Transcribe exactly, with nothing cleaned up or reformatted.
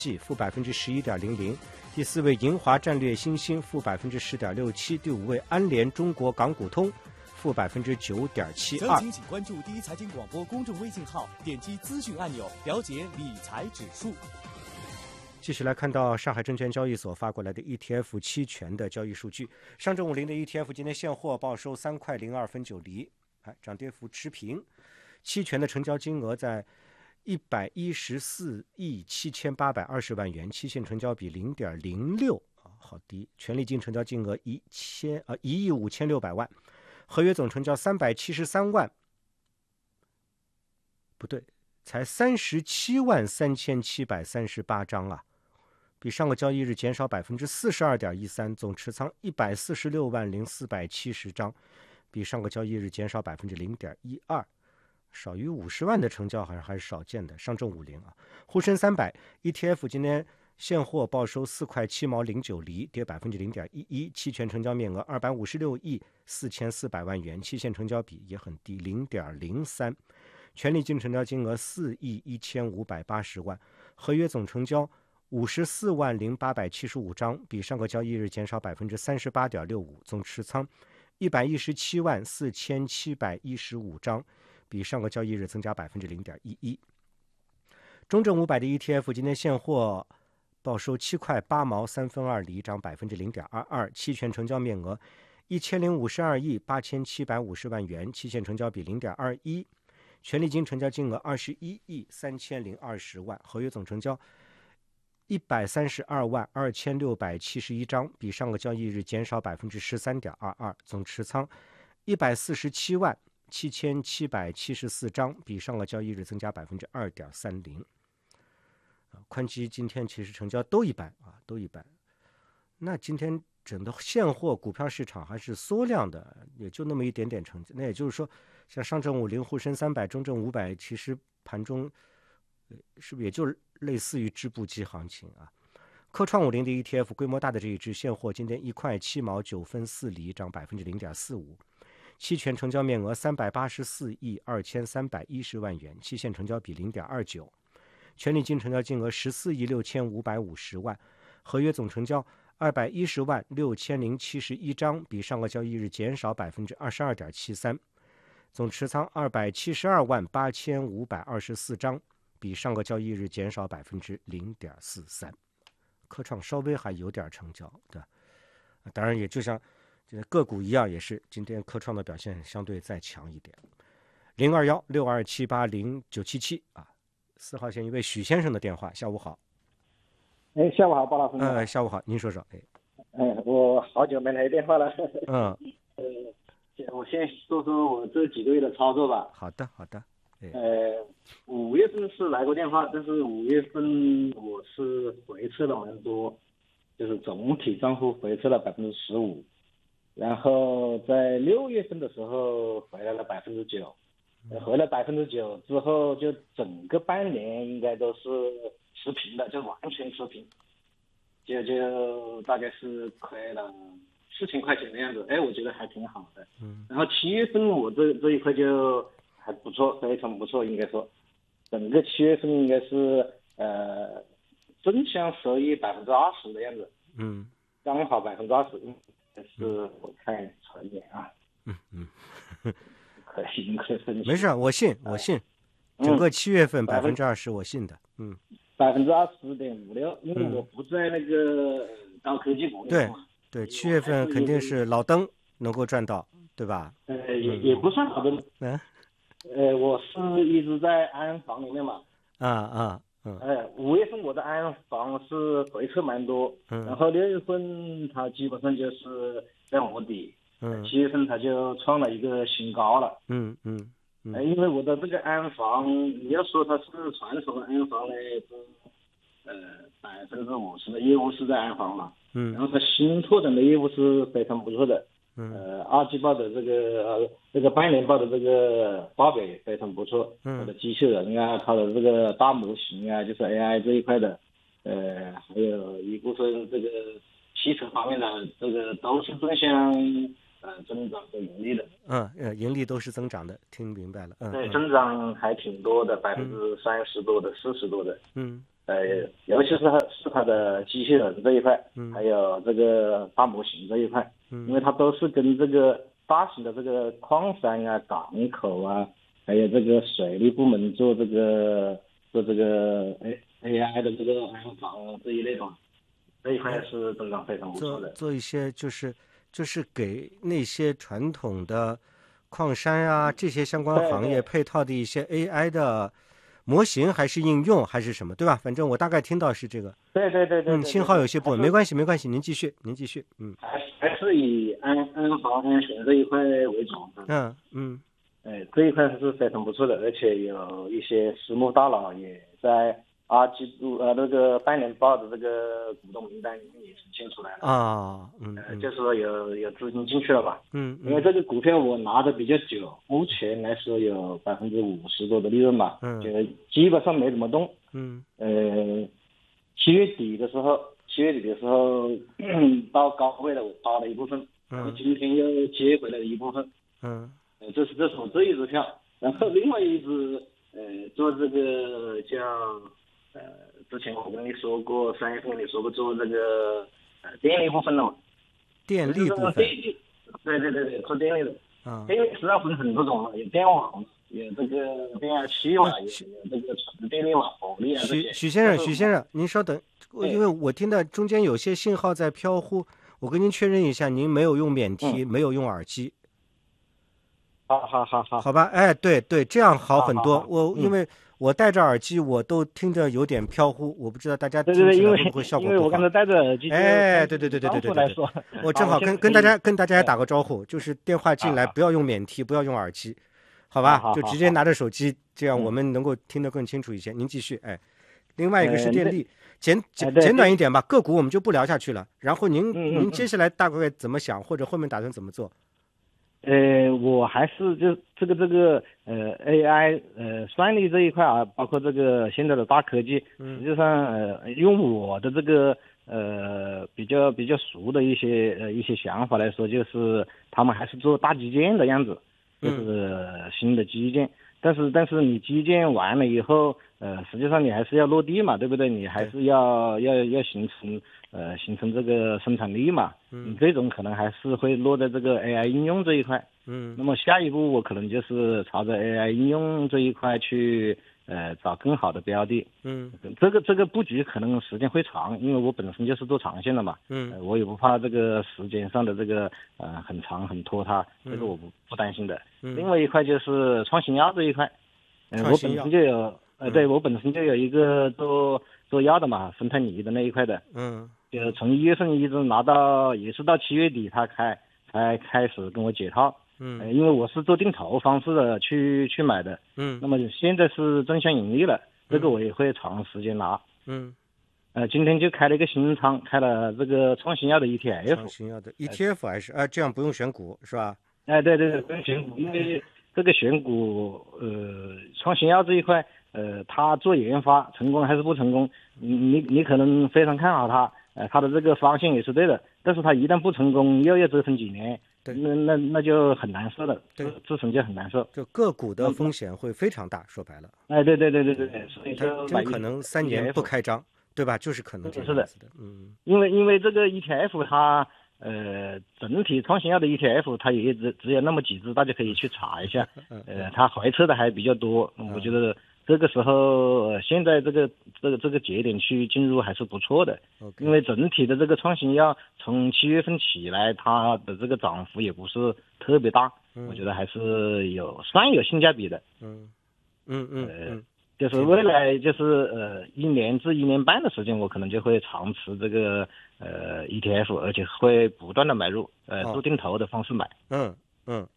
负百分之十一点零零，第四位银华战略新兴负百分之十点六七，第五位安联中国港股通负百分之九点七二。 详情请关注第一财经广播公众微信号，点击资讯按钮，了解理财指数。 继续来看到上海证券交易所发过来的 E T F 期权的交易数据。上证五零的 E T F 今天现货报收三块零二分九厘，哎，涨跌幅持平。期权的成交金额在一百一十四亿七千八百二十万元，期限成交比零点零六啊，好低。权利金成交金额一千呃一亿五千六百万，合约总成交三百七十三万，不对，才三十七万三千七百三十八张啊。比上个交易日减少百分之四十二点一三，总持仓一百四十六万零四百七十张，比上个交易日减少百分之零点一二，少于五十万的成交还是还是少见的。上证五零啊，沪深三百 E T F 今天现货报收四块七毛零九厘，跌百分之零点一一，期权成交面额二百五十六亿四千四百万元，期限成交比也很低，零点零三，权利金成交金额四亿一千五百八十万，合约总成交五十四万零八百七十五张，比上个交易日减少百分之三十八点六五，总持仓一百一十七万四千七百一十五张，比上个交易日增加百分之零点一一。中证五百的 E T F 今天现货报收七块八毛三分二厘，涨百分之零点二二，期权成交面额一千零五十二亿八千七百五十万元，期限成交比零点二一，权利金成交金额二十一亿三千零二十万，合约总成交一百三十二万二千六百七十一张，比上个交易日减少百分之十三点二二，总持仓一百四十七万七千七百七十四张，比上个交易日增加百分之二点三零。宽基今天其实成交都一般啊，都一般。那今天整个现货股票市场还是缩量的，也就那么一点点成绩。那也就是说，像上证五零、沪深三百、中证五百，其实盘中是不是也就类似于织布机行情啊？科创五零的 E T F 规模大的这一只现货今天一块七毛九分四厘，涨百分之零点四五，期权成交面额三百八十四亿二千三百一十万元，期限成交比零点二九，权利金成交金额十四亿六千五百五十万，合约总成交二百一十万六千零七十一张，比上个交易日减少百分之二十二点七三，总持仓二百七十二万八千五百二十四张，比上个交易日减少百分之零点四三。科创稍微还有点成交，对吧？当然也就像个股一样，也是今天科创的表现相对再强一点。零二幺六二七八零九七七啊，四号线一位许先生的电话，下午好。 哎，下午好，包老师。 呃，下午好，您说说。哎， 哎，我好久没来电话了。 嗯。 呃，我先说说我这几个月的操作吧。 好的，好的。 呃，五月份是来过电话，但是五月份我是回撤了蛮多，就是总体账户回撤了百分之十五，然后在六月份的时候回来了百分之九，回了百分之九之后，就整个半年应该都是持平的，就完全持平，就就大概是亏了四千块钱的样子，哎，我觉得还挺好的。嗯。然后七月份我这这一块就还不错，非常不错，应该说，整个七月份应该是呃正向收益百分之二十的样子。嗯。刚好百分之二十，是我看成年啊。 嗯嗯。 可以，可以。 没事，我信，我信。整个七月份百分之二十，我信的。嗯。 百分之二十点五六，因为我不在那个高科技股里面嘛。对对，七月份肯定是老登能够赚到，对吧？ 呃，也也不算老登。嗯。呃，我是一直在安防里面嘛。 啊啊嗯。 呃，五月份我的安防是回撤蛮多，嗯，然后六月份它基本上就是在摸底，嗯，七月份它就创了一个新高了。嗯嗯。呃，因为我的这个安防，你要说它是传统的安防呢，是呃百分之五十的业务是在安防嘛，嗯，然后它新拓展的业务是非常不错的。呃，二季报的这个呃这个半年报的这个报表也非常不错，嗯，它的机器人啊，它的这个大模型啊，就是 A I 这一块的，呃，还有一部分这个汽车方面的这个都是正向呃增长和盈利的。 嗯呃，盈利都是增长的，听明白了。嗯， 对，增长还挺多的，百分之三十多的，四十多的。嗯。 呃，尤其是它是它的机器人这一块， 嗯还有这个大模型这一块， 嗯因为它都是跟这个大型的这个矿山啊、港口啊，还有这个水利部门做这个做这个 A A I 的这个安防这一类的，这一块是增长非常不错的。 做做一些就是就是给那些传统的矿山啊这些相关对行业对配套的一些 A I 的模型还是应用还是什么，对吧？反正我大概听到是这个。 对对对对嗯， 对信号有些不稳，没系， 关系没关系，您继续您继续。嗯还是还是以安安防安全这一块为主的。 嗯嗯哎，这一块是非常不错的，而且有一些私募大佬也在二季度呃那个半年报的这个股东名单里面也呈现出来了。 啊嗯呃， 嗯就是说有有资金进去了吧？ 嗯因为这个股票我拿的比较久，目前来说有百分之五十多的利润吧， 嗯就基本上没怎么动。 嗯呃，七月底的时候，七月底的时候到高位了，我抛了一部分，然后嗯今天又接回来一部分。 嗯呃，这是这是我这一支票，然后另外一支呃做这个叫呃之前我跟你说过，三月份跟你说过做这个呃电力部分的嘛， 电力部分就是电力，对对对对，做电力的， 啊电力实际上分很多种嘛，有电网，有这个变压器嘛，有许有这个纯电力嘛，火力啊这许些。 许先生就是许先生您稍等，我对因为我听到中间有些信号在飘忽，我跟您确认一下，您没有用免提，没有用耳机。 好好好好， 好吧，哎，对对，这样好很多。 好好好嗯我因为我戴着耳机，我都听着有点飘忽，我不知道大家对对对， 听起来因为会不会效果不好因为我刚才。戴着耳机就， 哎，对对对对对对对对， 来说， 我正好跟啊我现在可以跟大家跟大家对打个招呼，就是电话进来好好不要用免提，不要用耳机，好好吧？ 好好好就直接拿着手机，这样嗯我们能够听得更清楚一些。您继续，哎。另外一个是呃那电力，简哎简对简短一点吧，个股我们就不聊下去了。然后您嗯嗯嗯您接下来大概怎么想，或者后面打算怎么做？ 呃，我还是就这个这个呃 A I 呃算力这一块啊，包括这个现在的大科技， 嗯实际上呃用我的这个呃比较比较熟的一些呃一些想法来说，就是他们还是做大基建的样子，就是新的基建。但是但是你基建完了以后，呃，实际上你还是要落地嘛，对不对？你还是要要要形成呃形成这个生产力嘛。 嗯你这种可能还是会落在这个 A I 应用这一块。 嗯那么下一步我可能就是朝着 A I 应用这一块去呃找更好的标的。 嗯这个这个布局可能时间会长，因为我本身就是做长线的嘛。 嗯呃我也不怕这个时间上的这个呃很长很拖沓，这个我不不担心的。 嗯另外一块就是创新药这一块，呃我本创新药身就有呃嗯对我本身就有一个做做药的嘛，芬太尼的那一块的， 嗯就从一月份一直拿到也是到七月底，他开才开始跟我解套。 嗯呃，因为我是做定投方式的去去买的， 嗯那么现在是正向盈利了，这个我也会长时间拿。 嗯， 呃，今天就开了一个新仓，开了这个创新药的 E T F。 创新药的 E T F 还是啊，这样不用选股是吧？ 哎，对对对，不用选股，因为这个选股，呃，创新药这一块，呃，它做研发成功还是不成功，你你你可能非常看好它，呃，它的这个方向也是对的，但是它一旦不成功，又要折腾几年， 对那那那就很难受了， 对自自身就很难受。 就个股的风险会非常大，说白了， 哎，对对对对对对，所以它就买真可能三年不开张，对吧？就是可能这是的样子的，嗯因为因为这个 E T F 它呃整体创新药的 E T F 它也只只有那么几只，大家可以去查一下。呃，它回撤的还比较多，我觉得这个时候、呃、现在这个这个这个节点去进入还是不错的。 ，OK， 因为整体的这个创新药从七月份起来，它的这个涨幅也不是特别大，我觉得还是有算有性价比的。 嗯嗯嗯嗯就是未来就是呃一年至一年半的时间，我可能就会长持这个呃 E T F， 而且会不断的买入，呃哦做定投的方式买。 嗯嗯